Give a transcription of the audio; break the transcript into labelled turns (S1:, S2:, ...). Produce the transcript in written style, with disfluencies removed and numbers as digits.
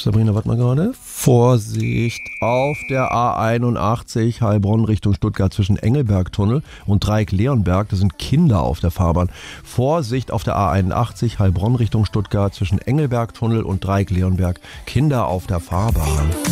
S1: Sabrina, warte mal gerade. Vorsicht auf der A81 Heilbronn Richtung Stuttgart zwischen Engelbergtunnel und Dreieck-Leonberg. Da sind Kinder auf der Fahrbahn. Vorsicht auf der A81 Heilbronn Richtung Stuttgart zwischen Engelbergtunnel und Dreieck-Leonberg. Kinder auf der Fahrbahn.